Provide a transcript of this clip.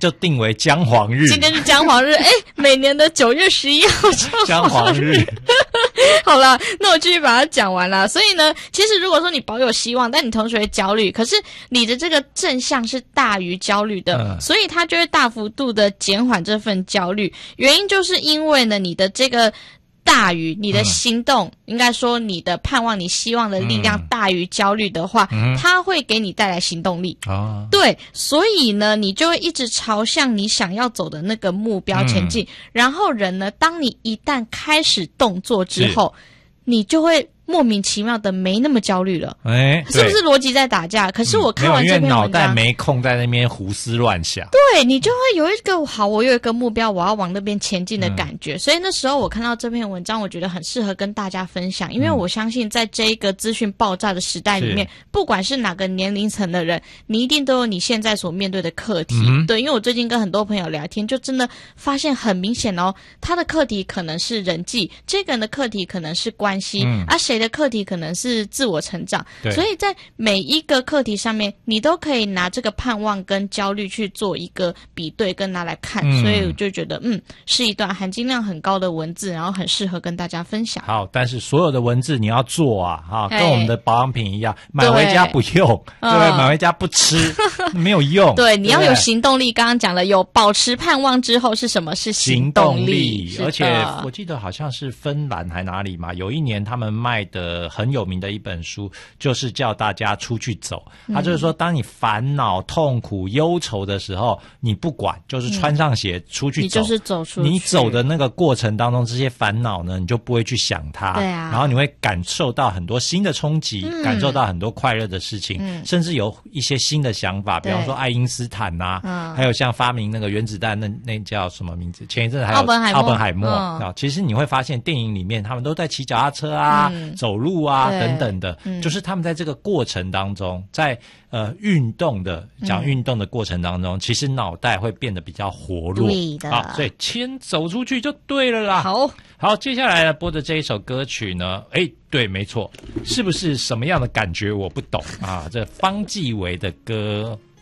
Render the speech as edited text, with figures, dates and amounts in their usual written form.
就定为姜黄日。 今天是姜黄日，每年的9月11号姜黄日。 好了，那我继续把它讲完了。所以呢，其实如果说你保有希望，但你同时会焦虑，可是你的这个正向是大于焦虑的，所以它就会大幅度的减缓这份焦虑。原因就是因为呢，你的这个大于你的行动，应该说你的盼望、你希望的力量大于焦虑的话，它会给你带来行动力。对，所以呢，你就会一直朝向你想要走的那个目标前进。然后人呢，当你一旦开始动作之后，你就会莫名其妙的没那么焦虑了，是不是逻辑在打架？可是我看完这篇文章， 因为脑袋没空在那边胡思乱想， 对，你就会有一个我有一个目标，我要往那边前进的感觉。所以那时候我看到这篇文章，我觉得很适合跟大家分享，因为我相信在这一个资讯爆炸的时代里面，不管是哪个年龄层的人，你一定都有你现在所面对的课题。对，因为我最近跟很多朋友聊天，就真的发现很明显哦，他的课题可能是人际，这个人的课题可能是关系，谁的课题可能是自我成长，所以在每一个课题上面，你都可以拿这个盼望跟焦虑去做一个比对，跟拿来看。所以我就觉得，是一段含金量很高的文字，然后很适合跟大家分享。 好，但是所有的文字你要做啊，跟我们的保养品一样，买回家不用，对，买回家不吃，没有用。 对，你要有行动力。刚刚讲了，有保持盼望之后是什么？是行动力。 而且我记得好像是芬兰还哪里嘛，有一年他们卖的很有名的一本书，就是叫大家出去走。他就是说，当你烦恼、痛苦、忧愁的时候，你不管，就是穿上鞋出去走， 你就是走出去。 你走的那个过程当中，这些烦恼呢，你就不会去想它。 对啊。 然后你会感受到很多新的冲击，感受到很多快乐的事情，甚至有一些新的想法，比方说爱因斯坦还有像发明那个原子弹那叫什么名字？前一阵还有奥本海默。其实你会发现电影里面他们都在骑脚踏车啊，走路啊等等的，就是他们在这个过程当中，在运动的过程当中，其实脑袋会变得比较活络。 对的， 所以先走出去就对了啦。好，接下来播的这一首歌曲呢，对，没错，是不是什么样的感觉我不懂啊？这方季韦的歌。